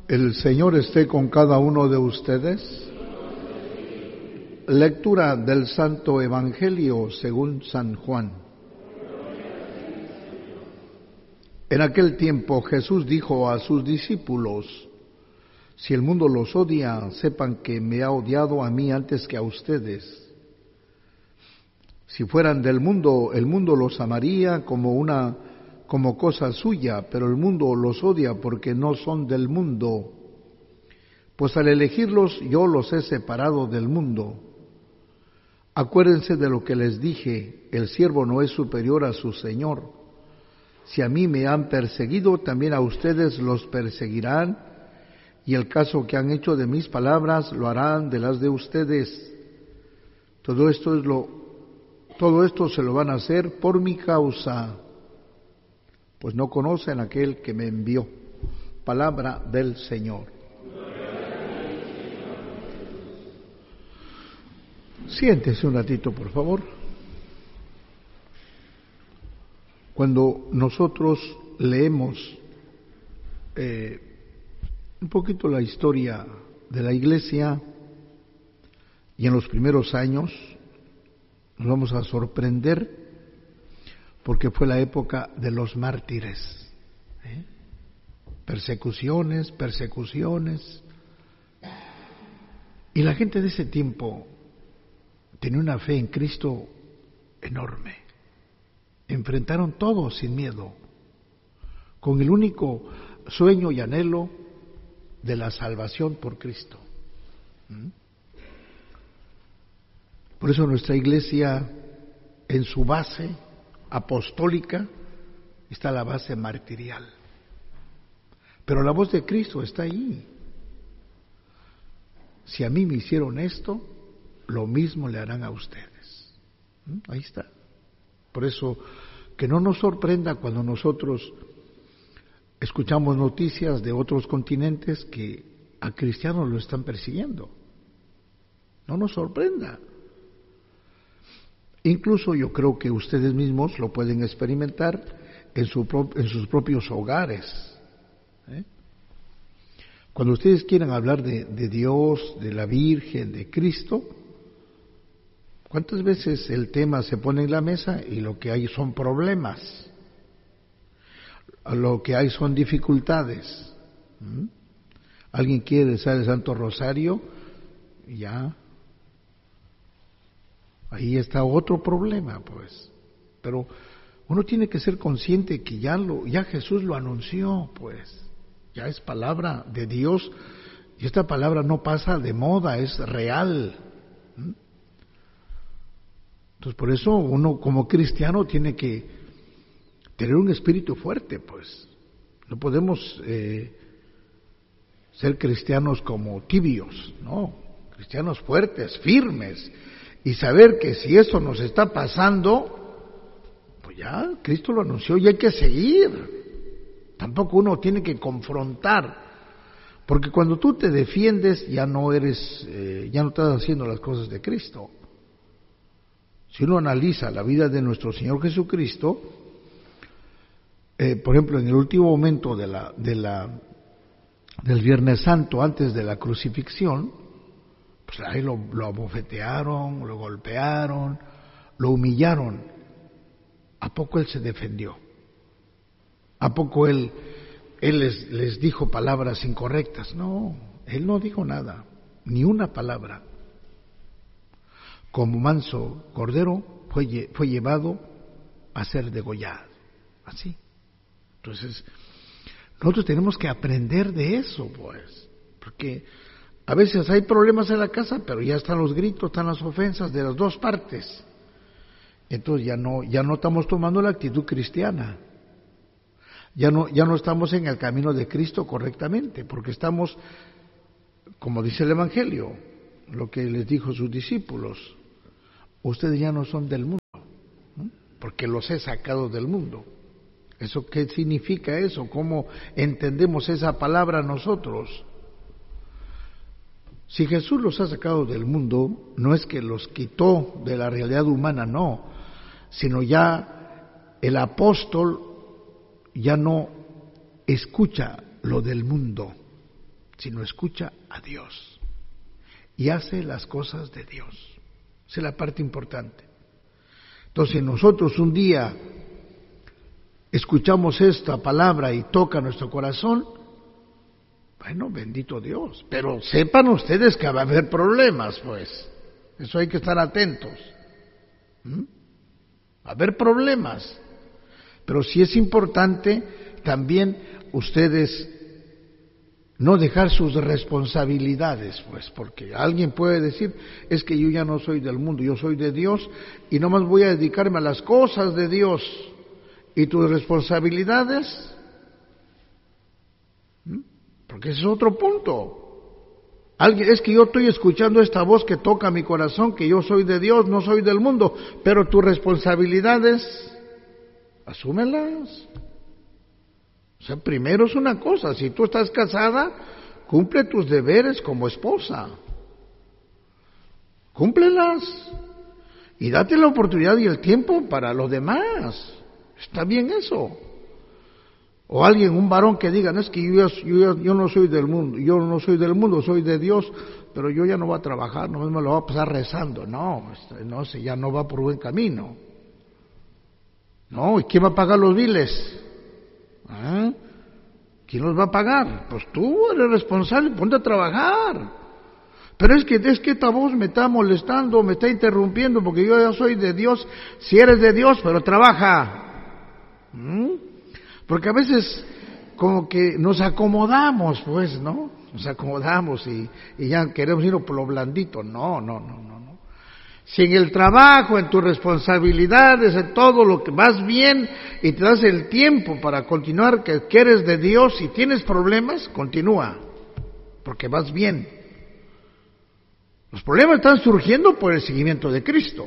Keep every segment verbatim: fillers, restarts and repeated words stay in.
El Señor esté con cada uno de ustedes. Lectura del Santo Evangelio según San Juan. En aquel tiempo Jesús dijo a sus discípulos: si el mundo los odia, sepan que me ha odiado a mí antes que a ustedes. Si fueran del mundo, el mundo los amaría como una como cosa suya, pero el mundo los odia porque no son del mundo. Pues al elegirlos yo los he separado del mundo. Acuérdense de lo que les dije: el siervo no es superior a su señor. Si a mí me han perseguido, también a ustedes los perseguirán, y el caso que han hecho de mis palabras lo harán de las de ustedes. Todo esto es lo, todo esto se lo van a hacer por mi causa, pues no conocen a aquel que me envió. Palabra del Señor. Siéntese un ratito, por favor. Cuando nosotros leemos eh, un poquito la historia de la Iglesia, y en los primeros años nos vamos a sorprender porque fue la época de los mártires, ¿eh? persecuciones, persecuciones, y la gente de ese tiempo tenía una fe en Cristo enorme. Enfrentaron todo sin miedo, con el único sueño y anhelo de la salvación por Cristo. ¿Mm? Por eso nuestra Iglesia, en su base apostólica, está la base martirial. Pero la voz de Cristo está ahí. Si a mí me hicieron esto, lo mismo le harán a ustedes. ¿Mm? Ahí está. Por eso, que no nos sorprenda cuando nosotros escuchamos noticias de otros continentes que a cristianos lo están persiguiendo. No nos sorprenda. Incluso yo creo que ustedes mismos lo pueden experimentar en, su pro, en sus propios hogares. ¿eh? Cuando ustedes quieran hablar de, de Dios, de la Virgen, de Cristo, ¿cuántas veces el tema se pone en la mesa y lo que hay son problemas? Lo que hay son dificultades. ¿Mm? Alguien quiere rezar el Santo Rosario, ya. Ahí está otro problema, pues. Pero uno tiene que ser consciente que ya lo, ya Jesús lo anunció, pues. Ya es palabra de Dios y esta palabra no pasa de moda, es real. ¿Mm? Entonces, por eso uno como cristiano tiene que tener un espíritu fuerte, pues. No podemos eh, ser cristianos como tibios, no. Cristianos fuertes, firmes, y saber que si eso nos está pasando, pues ya Cristo lo anunció y hay que seguir. Tampoco uno tiene que confrontar, porque cuando tú te defiendes ya no eres, eh, ya no estás haciendo las cosas de Cristo. Si uno analiza la vida de nuestro Señor Jesucristo, eh, por ejemplo, en el último momento de la, de la, del Viernes Santo, antes de la crucifixión, pues ahí lo, lo abofetearon, lo golpearon, lo humillaron. ¿A poco Él se defendió? ¿A poco Él, él les, les dijo palabras incorrectas? No, Él no dijo nada, ni una palabra. Como manso cordero fue, fue llevado a ser degollado. Así. Entonces, nosotros tenemos que aprender de eso, pues. Porque a veces hay problemas en la casa, pero ya están los gritos, están las ofensas de las dos partes. Entonces ya no, ya no estamos tomando la actitud cristiana. Ya no, ya no estamos en el camino de Cristo correctamente, porque estamos, como dice el Evangelio, lo que les dijo a sus discípulos: ustedes ya no son del mundo, ¿no? Porque los he sacado del mundo. ¿Eso qué significa eso? ¿Cómo entendemos esa palabra nosotros? Si Jesús los ha sacado del mundo, no es que los quitó de la realidad humana, no, sino ya el apóstol ya no escucha lo del mundo, sino escucha a Dios y hace las cosas de Dios. Esa es la parte importante. Entonces, nosotros un día escuchamos esta palabra y toca nuestro corazón, bueno, bendito Dios, pero sepan ustedes que va a haber problemas, pues, eso hay que estar atentos. ¿Mm? Va a haber problemas, pero sí es importante también ustedes no dejar sus responsabilidades, pues, porque alguien puede decir, es que yo ya no soy del mundo, yo soy de Dios y nomás voy a dedicarme a las cosas de Dios. ¿Y tus responsabilidades? ¿Mm? Porque ese es otro punto. Alguien, es que yo estoy escuchando esta voz que toca mi corazón, que yo soy de Dios, no soy del mundo, pero tus responsabilidades, asúmelas. O sea, primero es una cosa, si tú estás casada, cumple tus deberes como esposa. Cúmplelas. Y date la oportunidad y el tiempo para lo demás. Está bien eso. O alguien, un varón que diga, no es que yo, yo, yo no soy del mundo, yo no soy del mundo, soy de Dios, pero yo ya no voy a trabajar, no me lo voy a pasar rezando. No, no, ya no va por buen camino. No, ¿y quién va a pagar los biles? ¿Ah? ¿Quién los va a pagar? Pues tú eres responsable, ponte a trabajar. Pero es que, es que esta voz me está molestando, me está interrumpiendo, porque yo ya soy de Dios. Si eres de Dios, pero trabaja. ¿Mm? Porque a veces como que nos acomodamos, pues, ¿no? Nos acomodamos y, y ya queremos ir por lo blandito. No, no, no, no, no. Si en el trabajo, en tus responsabilidades, en todo lo que vas bien y te das el tiempo para continuar, que, que eres de Dios y tienes problemas, continúa, porque vas bien. Los problemas están surgiendo por el seguimiento de Cristo.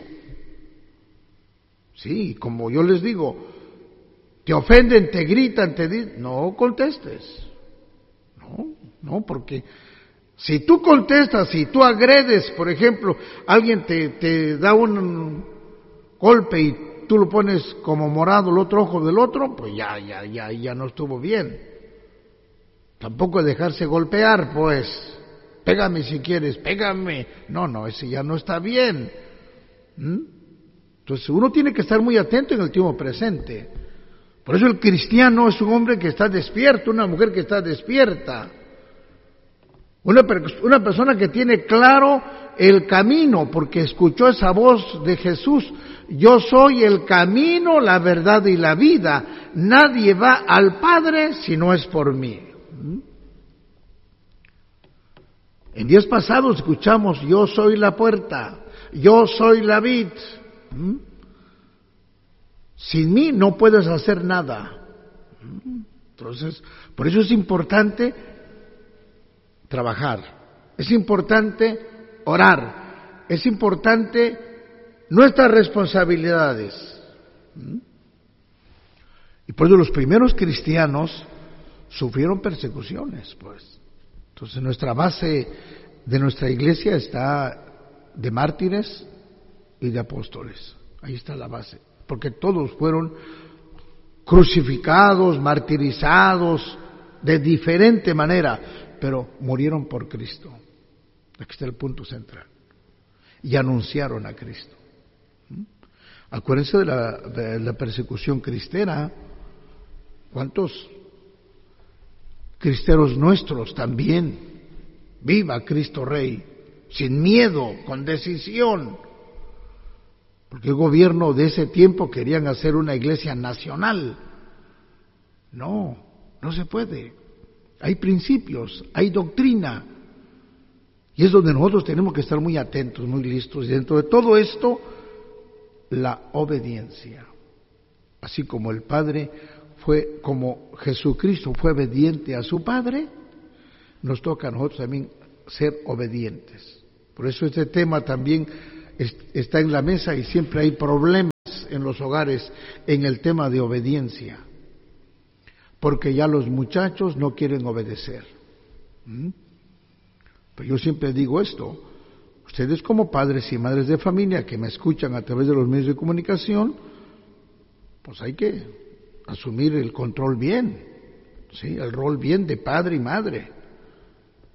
Sí, como yo les digo, te ofenden, te gritan, te dicen, no contestes. No, no, porque si tú contestas, si tú agredes, por ejemplo, alguien te, te da un golpe y tú lo pones como morado el otro ojo del otro, pues ya, ya, ya, ya no estuvo bien. Tampoco dejarse golpear, pues. Pégame si quieres, pégame. No, no, ese ya no está bien. ¿Mm? Entonces uno tiene que estar muy atento en el tiempo presente. Por eso el cristiano es un hombre que está despierto, una mujer que está despierta. Una, una persona que tiene claro el camino, porque escuchó esa voz de Jesús. Yo soy el camino, la verdad y la vida. Nadie va al Padre si no es por mí. ¿Mm? En días pasados escuchamos, yo soy la puerta, yo soy la vid. ¿Mm? Sin mí no puedes hacer nada. ¿Mm? Entonces, por eso es importante trabajar, es importante orar, es importante nuestras responsabilidades. ¿Mm? Y por eso los primeros cristianos sufrieron persecuciones, pues. Entonces nuestra base de nuestra iglesia está de mártires y de apóstoles. Ahí está la base. Porque todos fueron crucificados, martirizados, de diferente manera, pero murieron por Cristo. Aquí está el punto central. Y anunciaron a Cristo. ¿Mm? Acuérdense de la, de la persecución cristera. ¿Cuántos cristeros nuestros también? Viva Cristo Rey, sin miedo, con decisión. Porque el gobierno de ese tiempo querían hacer una iglesia nacional. No, no se puede. Hay principios, hay doctrina. Y es donde nosotros tenemos que estar muy atentos, muy listos. Y dentro de todo esto, la obediencia. Así como el Padre fue, como Jesucristo fue obediente a su Padre, nos toca a nosotros también ser obedientes. Por eso este tema también está en la mesa y siempre hay problemas en los hogares en el tema de obediencia, porque ya los muchachos no quieren obedecer. ¿Mm? Pero yo siempre digo esto, ustedes como padres y madres de familia que me escuchan a través de los medios de comunicación, pues hay que asumir el control bien, ¿sí? El rol bien de padre y madre.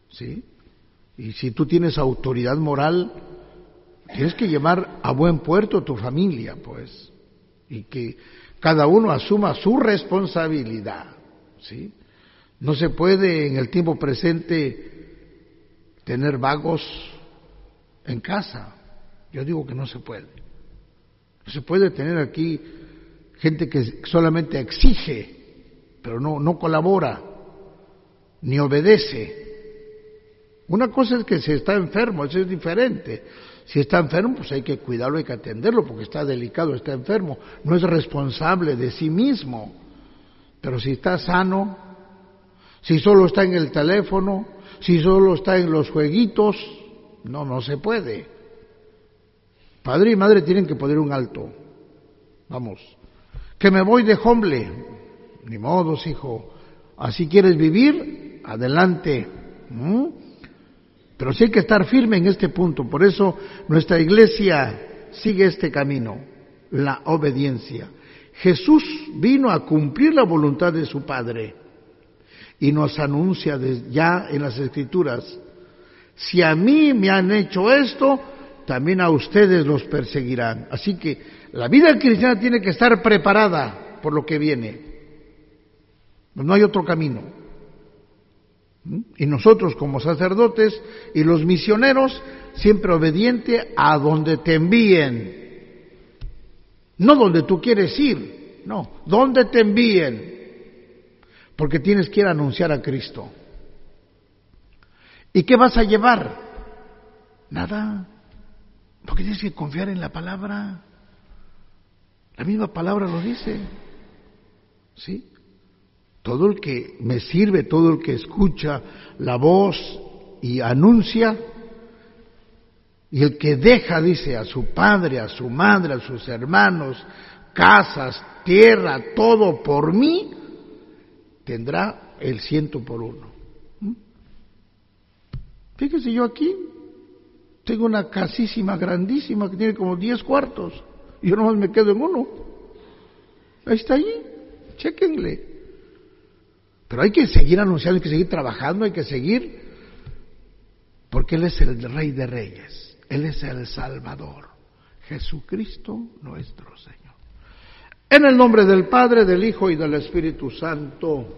¿sí? Y si tú tienes autoridad moral, tienes que llevar a buen puerto tu familia, pues, y que cada uno asuma su responsabilidad, ¿sí? No se puede en el tiempo presente tener vagos en casa. Yo digo que no se puede. No se puede tener aquí gente que solamente exige, pero no, no colabora, ni obedece. Una cosa es que si está enfermo, eso es diferente. Si está enfermo, pues hay que cuidarlo, hay que atenderlo, porque está delicado, está enfermo. No es responsable de sí mismo. Pero si está sano, si solo está en el teléfono, si solo está en los jueguitos, no, no se puede. Padre y madre tienen que poner un alto. Vamos. Que me voy de hombre. Ni modos, hijo. Así quieres vivir, adelante. ¿Mm? Pero sí hay que estar firme en este punto. Por eso nuestra iglesia sigue este camino, la obediencia. Jesús vino a cumplir la voluntad de su Padre y nos anuncia ya en las Escrituras: si a mí me han hecho esto, también a ustedes los perseguirán. Así que la vida cristiana tiene que estar preparada por lo que viene. No hay otro camino. Y nosotros como sacerdotes y los misioneros, siempre obediente a donde te envíen. No donde tú quieres ir, no, donde te envíen. Porque tienes que ir a anunciar a Cristo. ¿Y qué vas a llevar? Nada. Porque tienes que confiar en la palabra. La misma palabra lo dice. ¿Sí? Todo el que me sirve, todo el que escucha la voz y anuncia, y el que deja, dice, a su padre, a su madre, a sus hermanos, casas, tierra, todo por mí, tendrá el ciento por uno. ¿Mm? Fíjese, yo aquí tengo una casísima grandísima que tiene como diez cuartos, y yo nomás me quedo en uno. Ahí está allí, chéquenle. Pero hay que seguir anunciando, hay que seguir trabajando, hay que seguir, porque Él es el Rey de Reyes, Él es el Salvador, Jesucristo nuestro Señor. En el nombre del Padre, del Hijo y del Espíritu Santo.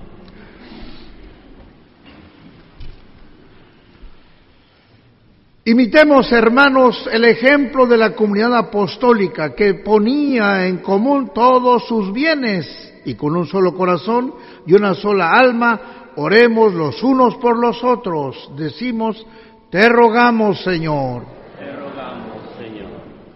Imitemos, hermanos, el ejemplo de la comunidad apostólica que ponía en común todos sus bienes, y con un solo corazón y una sola alma, oremos los unos por los otros. Decimos: te rogamos, Señor. Te rogamos, Señor.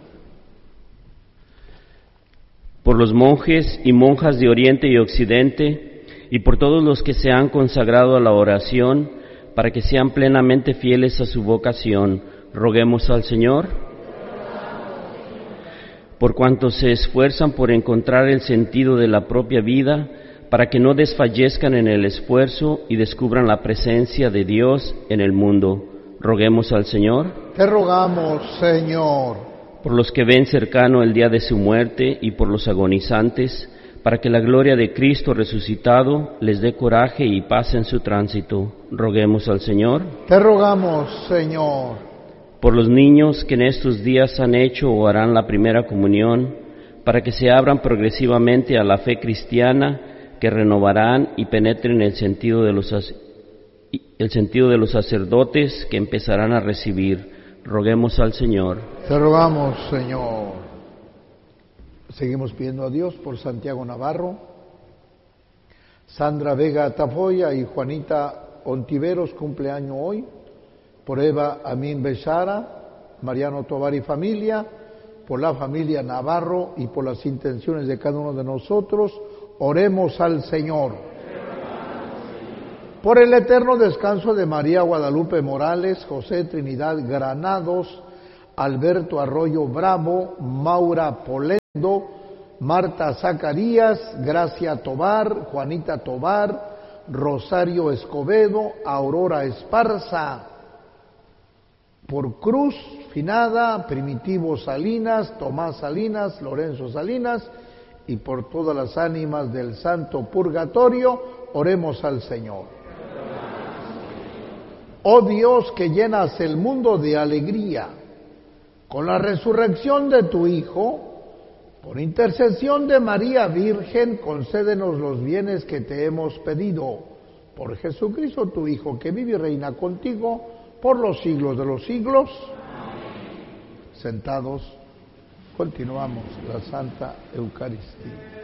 Por los monjes y monjas de Oriente y Occidente, y por todos los que se han consagrado a la oración, para que sean plenamente fieles a su vocación, roguemos al Señor. Por cuantos se esfuerzan por encontrar el sentido de la propia vida, para que no desfallezcan en el esfuerzo y descubran la presencia de Dios en el mundo, roguemos al Señor. Te rogamos, Señor. Por los que ven cercano el día de su muerte y por los agonizantes, para que la gloria de Cristo resucitado les dé coraje y paz en su tránsito, roguemos al Señor. Te rogamos, Señor. Por los niños que en estos días han hecho o harán la primera comunión, para que se abran progresivamente a la fe cristiana, que renovarán y penetren el sentido de los, el sentido de los sacerdotes que empezarán a recibir. Roguemos al Señor. Te rogamos, Señor. Seguimos pidiendo a Dios por Santiago Navarro, Sandra Vega Tafoya y Juanita Ontiveros, cumpleaños hoy. Por Eva Amin Bechara, Mariano Tovar y familia, por la familia Navarro y por las intenciones de cada uno de nosotros, oremos al Señor. Por el eterno descanso de María Guadalupe Morales, José Trinidad Granados, Alberto Arroyo Bravo, Maura Polendo, Marta Zacarías, Gracia Tovar, Juanita Tovar, Rosario Escobedo, Aurora Esparza. Por Cruz Finada, Primitivo Salinas, Tomás Salinas, Lorenzo Salinas, y por todas las ánimas del Santo Purgatorio, oremos al Señor. Oh Dios, que llenas el mundo de alegría con la resurrección de tu Hijo, por intercesión de María Virgen, concédenos los bienes que te hemos pedido. Por Jesucristo tu Hijo, que vive y reina contigo por los siglos de los siglos. Amén. Sentados, continuamos la Santa Eucaristía.